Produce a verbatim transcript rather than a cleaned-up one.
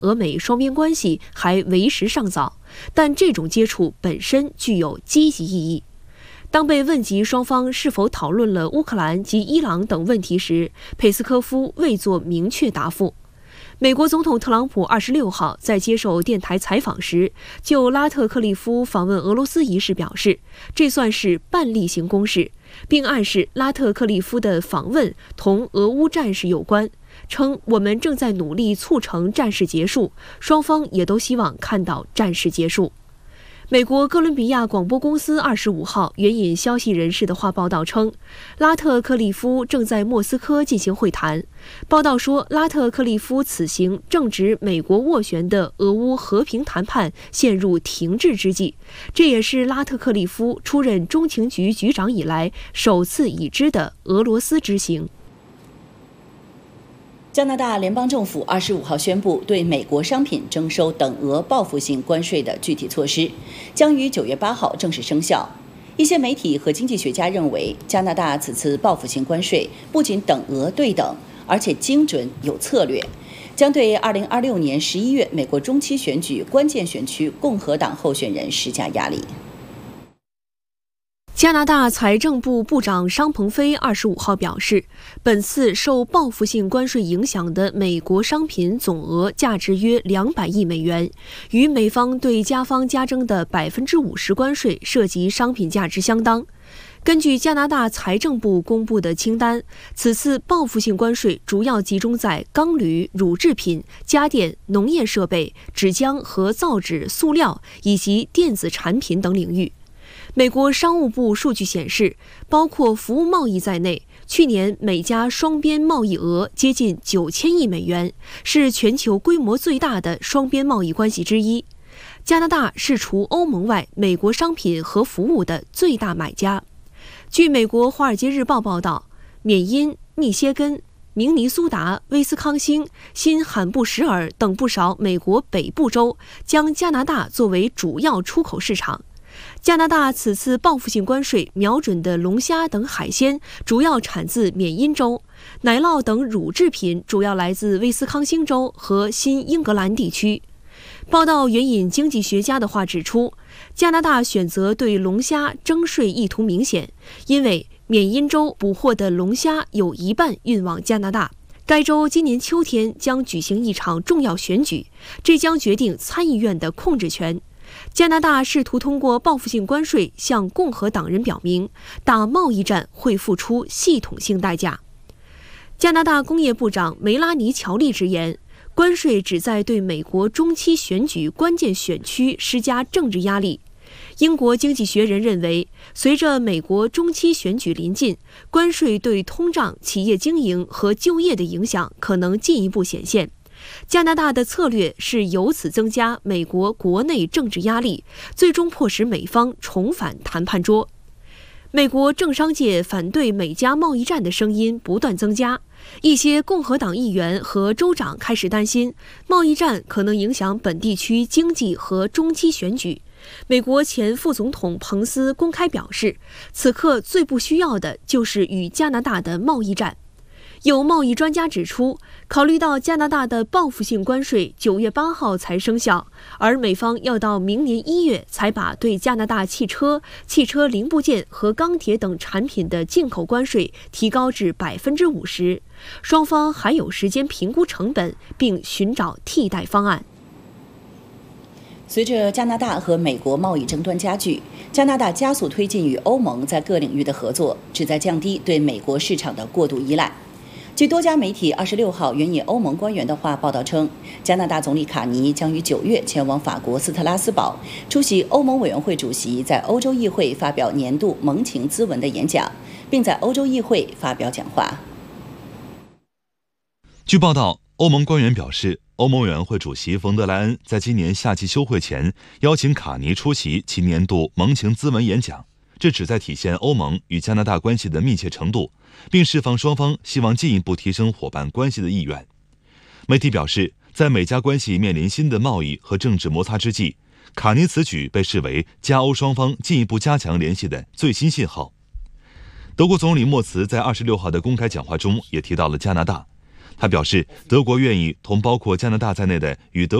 俄美双边关系还为时尚早，但这种接触本身具有积极意义。当被问及双方是否讨论了乌克兰及伊朗等问题时，佩斯科夫未作明确答复。美国总统特朗普二十六号在接受电台采访时，就拉特克利夫访问俄罗斯一事表示，这算是半例行公事，并暗示拉特克利夫的访问同俄乌战事有关，称我们正在努力促成战事结束，双方也都希望看到战事结束。美国哥伦比亚广播公司二十五号援引消息人士的话报道称，拉特克利夫正在莫斯科进行会谈。报道说，拉特克利夫此行正值美国斡旋的俄乌和平谈判陷入停滞之际，这也是拉特克利夫出任中情局局长以来首次已知的俄罗斯之行。 加拿大联邦政府二十五号宣布对美国商品征收等额报复性关税的具体措施，将于九月八号正式生效。一些媒体和经济学家认为，加拿大此次报复性关税不仅等额对等，而且精准有策略，将对二零二六年十一月美国中期选举关键选区共和党候选人施加压力。 加拿大财政部部长商鹏飞二十五号表示，本次受报复性关税影响的美国商品总额价值约两百亿美元，与美方对加方加征的百分之五十关税涉及商品价值相当。根据加拿大财政部公布的清单，此次报复性关税主要集中在钢铝、乳制品、家电、农业设备、纸浆和造纸、塑料以及电子产品等领域。美国商务部数据显示，包括服务贸易在内，去年美加双边贸易额接近九千亿美元，是全球规模最大的双边贸易关系之一。加拿大是除欧盟外美国商品和服务的最大买家。据美国《华尔街日报》报道，缅因、密歇根、明尼苏达、威斯康星、新罕布什尔等不少美国北部州将加拿大作为主要出口市场。加拿大此次报复性关税瞄准的龙虾等海鲜主要产自缅因州，奶酪等乳制品主要来自威斯康星州和新英格兰地区。报道援引经济学家的话指出，加拿大选择对龙虾征税意图明显，因为缅因州捕获的龙虾有一半运往加拿大。该州今年秋天将举行一场重要选举，这将决定参议院的控制权。加拿大试图通过报复性关税向共和党人表明，打贸易战会付出系统性代价。加拿大工业部长梅拉尼·乔利直言，关税旨在对美国中期选举关键选区施加政治压力。英国经济学人认为，随着美国中期选举临近，关税对通胀、企业经营和就业的影响可能进一步显现。加拿大的策略是由此增加美国国内政治压力，最终迫使美方重返谈判桌。美国政商界反对美加贸易战的声音不断增加，一些共和党议员和州长开始担心，贸易战可能影响本地区经济和中期选举。美国前副总统彭斯公开表示，此刻最不需要的就是与加拿大的贸易战。有贸易专家指出，考虑到加拿大的报复性关税九月八号才生效，而美方要到明年一月才把对加拿大汽车、汽车零部件和钢铁等产品的进口关税提高至百分之五十，双方还有时间评估成本，并寻找替代方案。 随着加拿大和美国贸易争端加剧，加拿大加速推进与欧盟在各领域的合作，旨在降低对美国市场的过度依赖。据多家媒体二十六号援引欧盟官员的话报道称，加拿大总理卡尼将于九月前往法国斯特拉斯堡，出席欧盟委员会主席在欧洲议会发表年度盟情咨文的演讲，并在欧洲议会发表讲话。 据报道，欧盟官员表示，欧盟委员会主席冯德莱恩在今年夏季休会前邀请卡尼出席其年度盟情咨文演讲，这旨在体现欧盟与加拿大关系的密切程度，并释放双方希望进一步提升伙伴关系的意愿。媒体表示，在美加关系面临新的贸易和政治摩擦之际，卡尼此举被视为加欧双方进一步加强联系的最新信号。德国总理默茨在二十六号的公开讲话中也提到了加拿大， 他表示，德国愿意同包括加拿大在内的与德